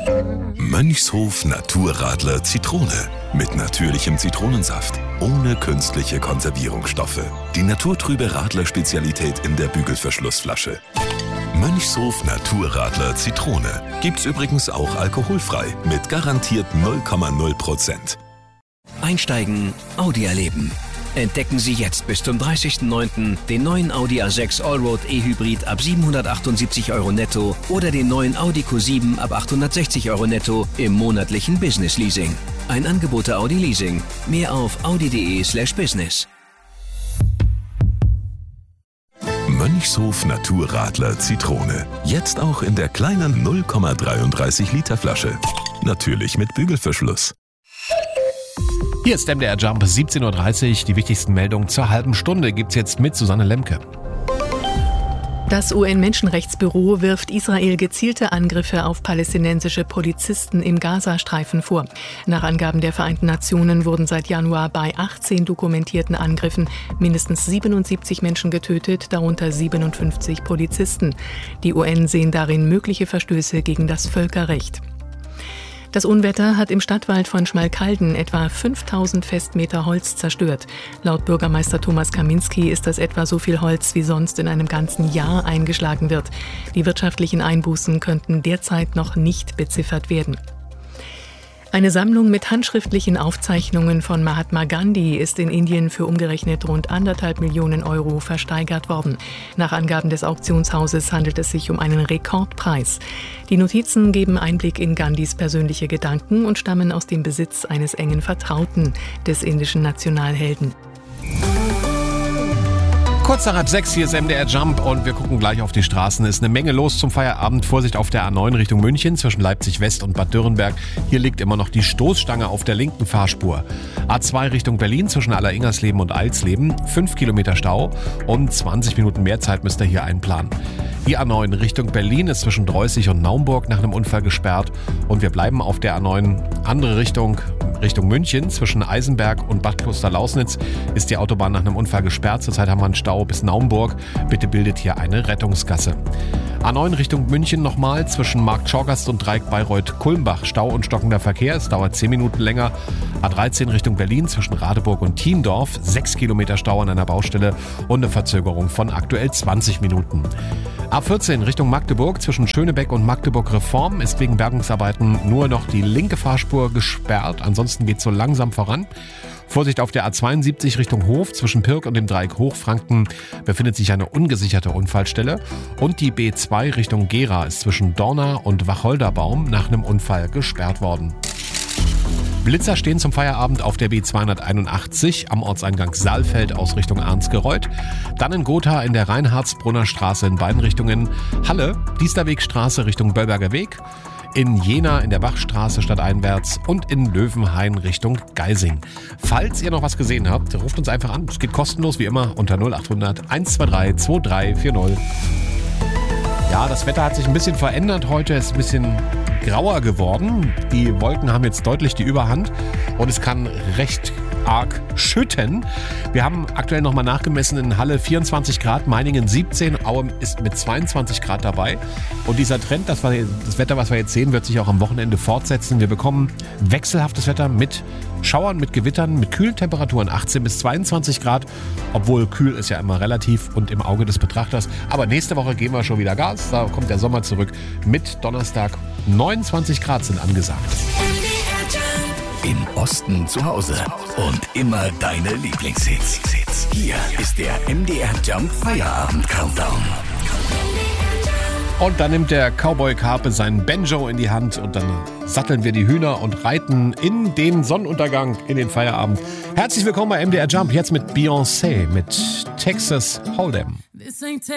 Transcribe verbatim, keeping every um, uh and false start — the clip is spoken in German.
Mönchshof Naturradler Zitrone. Mit natürlichem Zitronensaft. Ohne künstliche Konservierungsstoffe. Die naturtrübe Radler-Spezialität in der Bügelverschlussflasche. Mönchshof Naturradler Zitrone. Gibt's übrigens auch alkoholfrei. Mit garantiert null Komma null Prozent. Einsteigen, Audi erleben. Entdecken Sie jetzt bis zum dreißigsten neunten den neuen Audi A sechs Allroad E-Hybrid ab siebenhundertachtundsiebzig Euro netto oder den neuen Audi Q sieben ab achthundertsechzig Euro netto im monatlichen Business Leasing. Ein Angebot der Audi Leasing. Mehr auf audi.de slash business. Mönchshof Naturradler Zitrone. Jetzt auch in der kleinen null Komma dreiunddreißig Liter Flasche. Natürlich mit Bügelverschluss. Hier ist M D R Jump, siebzehn Uhr dreißig. Die wichtigsten Meldungen zur halben Stunde gibt's jetzt mit Susanne Lemke. Das U N-Menschenrechtsbüro wirft Israel gezielte Angriffe auf palästinensische Polizisten im Gazastreifen vor. Nach Angaben der Vereinten Nationen wurden seit Januar bei achtzehn dokumentierten Angriffen mindestens siebenundsiebzig Menschen getötet, darunter siebenundfünfzig Polizisten. Die U N sehen darin mögliche Verstöße gegen das Völkerrecht. Das Unwetter hat im Stadtwald von Schmalkalden etwa fünftausend Festmeter Holz zerstört. Laut Bürgermeister Thomas Kaminski ist das etwa so viel Holz, wie sonst in einem ganzen Jahr eingeschlagen wird. Die wirtschaftlichen Einbußen könnten derzeit noch nicht beziffert werden. Eine Sammlung mit handschriftlichen Aufzeichnungen von Mahatma Gandhi ist in Indien für umgerechnet rund anderthalb Millionen Euro versteigert worden. Nach Angaben des Auktionshauses handelt es sich um einen Rekordpreis. Die Notizen geben Einblick in Gandhis persönliche Gedanken und stammen aus dem Besitz eines engen Vertrauten des indischen Nationalhelden. Kurz nach halb sechs, hier ist M D R Jump und wir gucken gleich auf die Straßen. Es ist eine Menge los zum Feierabend. Vorsicht auf der A neun Richtung München zwischen Leipzig West und Bad Dürrenberg. Hier liegt immer noch die Stoßstange auf der linken Fahrspur. A zwei Richtung Berlin zwischen Alleringersleben und Eilsleben. fünf Kilometer Stau und zwanzig Minuten mehr Zeit müsst ihr hier einplanen. Die A neun Richtung Berlin ist zwischen Dreußig und Naumburg nach einem Unfall gesperrt. Und wir bleiben auf der A neun. Andere Richtung, Richtung München zwischen Eisenberg und Bad Klosterlausnitz ist die Autobahn nach einem Unfall gesperrt. Zurzeit haben wir einen Stau bis Naumburg. Bitte bildet hier eine Rettungsgasse. A neun Richtung München nochmal zwischen Marktschorgast und Dreieck Bayreuth-Kulmbach. Stau und stockender Verkehr. Es dauert zehn Minuten länger. A dreizehn Richtung Berlin zwischen Radeburg und Thiendorf. sechs Kilometer Stau an einer Baustelle und eine Verzögerung von aktuell zwanzig Minuten. A vierzehn Richtung Magdeburg zwischen Schönebeck und Magdeburg Reform ist wegen Bergungsarbeiten nur noch die linke Fahrspur gesperrt. Ansonsten geht es so langsam voran. Vorsicht auf der A zweiundsiebzig Richtung Hof zwischen Pirk und dem Dreieck Hochfranken befindet sich eine ungesicherte Unfallstelle. Und die B zwei Richtung Gera ist zwischen Dorna und Wacholderbaum nach einem Unfall gesperrt worden. Blitzer stehen zum Feierabend auf der B zweihunderteinundachtzig am Ortseingang Saalfeld aus Richtung Arnsgereuth. Dann in Gotha in der Reinhardsbrunner Straße in beiden Richtungen. Halle, Diesterwegstraße Richtung Böllberger Weg. In Jena in der Bachstraße stadteinwärts und in Löwenhain Richtung Geising. Falls ihr noch was gesehen habt, ruft uns einfach an. Es geht kostenlos wie immer unter null achthundert eins zwei drei zwei drei vier null. Ja, das Wetter hat sich ein bisschen verändert heute. Es ist ein bisschen grauer geworden. Die Wolken haben jetzt deutlich die Überhand und es kann recht arg schütten. Wir haben aktuell nochmal nachgemessen in Halle vierundzwanzig Grad, Meiningen siebzehn, Aue ist mit zweiundzwanzig Grad dabei. Und dieser Trend, das, wir, das Wetter, was wir jetzt sehen, wird sich auch am Wochenende fortsetzen. Wir bekommen wechselhaftes Wetter mit Schauern, mit Gewittern, mit kühlen Temperaturen achtzehn bis zweiundzwanzig Grad. Obwohl kühl ist ja immer relativ und im Auge des Betrachters. Aber nächste Woche geben wir schon wieder Gas. Da kommt der Sommer zurück. Mit Donnerstag neunundzwanzig Grad sind angesagt. Im Osten zu Hause und immer deine Lieblingshits. Hier ist der M D R Jump Feierabend Countdown. Und dann nimmt der Cowboy Carpe seinen Banjo in die Hand und dann satteln wir die Hühner und reiten in den Sonnenuntergang, in den Feierabend. Herzlich willkommen bei M D R Jump, jetzt mit Beyoncé, mit Texas Hold'em.